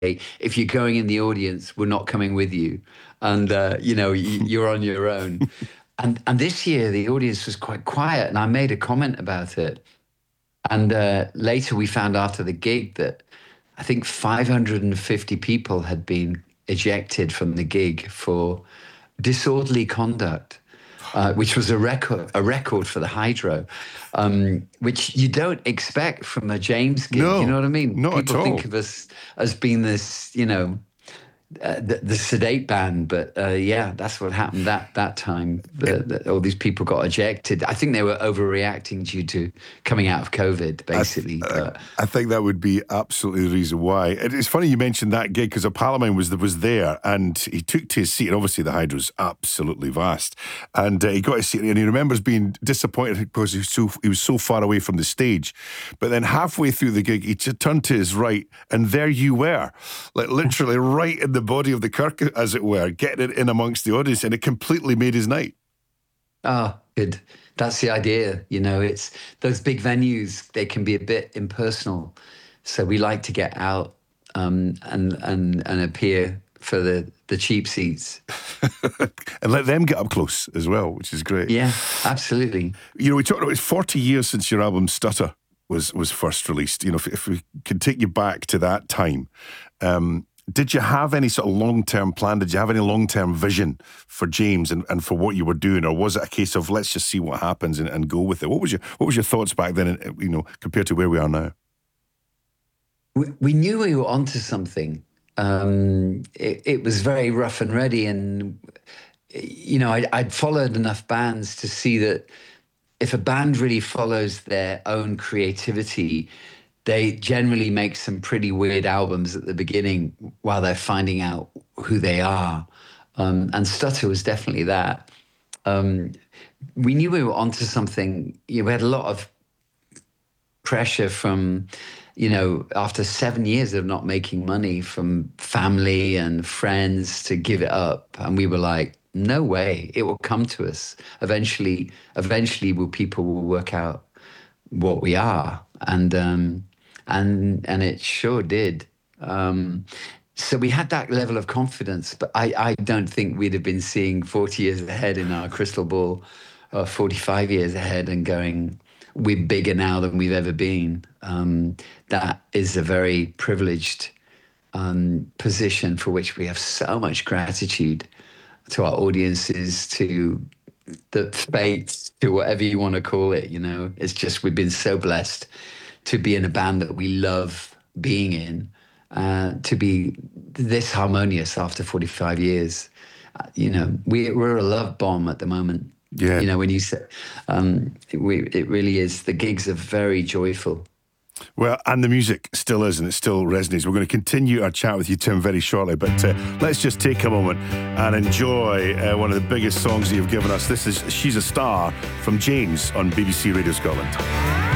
if you're going in the audience, we're not coming with you. And, you're on your own. And this year, the audience was quite quiet, and I made a comment about it. And later we found after the gig that I think 550 people had been ejected from the gig for disorderly conduct, which was a record for the Hydro, which you don't expect from a James gig. No, you know what I mean? not People at all. think of us as being this, the sedate band, but that's what happened that time. All these people got ejected. I think they were overreacting due to coming out of COVID, basically. I think that would be absolutely the reason why. It's funny you mentioned that gig, because a pal of mine was there, and he took to his seat, and obviously the Hydro's absolutely vast, and he got his seat, and he remembers being disappointed because he was so far away from the stage. But then halfway through the gig, he turned to his right, and there you were, like literally right in the body of the kirk, as it were, getting it in amongst the audience, and it completely made his night. Oh, good. That's the idea. It's those big venues, they can be a bit impersonal. So we like to get out and appear for the cheap seats. And let them get up close as well, which is great. Yeah, absolutely. We talked about it's 40 years since your album Stutter was first released. If we can take you back to that time, did you have any sort of long-term plan? Did you have any long-term vision for James and for what you were doing? Or was it a case of let's just see what happens and go with it? What was your thoughts back then, compared to where we are now? We knew we were onto something. It was very rough and ready. And, I'd followed enough bands to see that if a band really follows their own creativity, they generally make some pretty weird albums at the beginning while they're finding out who they are. And Stutter was definitely that. We knew we were onto something. We had a lot of pressure from, after 7 years of not making money, from family and friends to give it up. And we were like, no way, it will come to us. Eventually people will work out what we are. And it sure did. So we had that level of confidence, but I don't think we'd have been seeing 40 years ahead in our crystal ball, or 45 years ahead, and going, we're bigger now than we've ever been. That is a very privileged position for which we have so much gratitude to our audiences, to the fates, to whatever you want to call it. It's just, we've been so blessed to be in a band that we love being in, to be this harmonious after 45 years. We're a love bomb at the moment. Yeah. When you say, it really is. The gigs are very joyful. Well, and the music still is, and it still resonates. We're going to continue our chat with you, Tim, very shortly, but let's just take a moment and enjoy one of the biggest songs that you've given us. This is She's a Star from James on BBC Radio Scotland.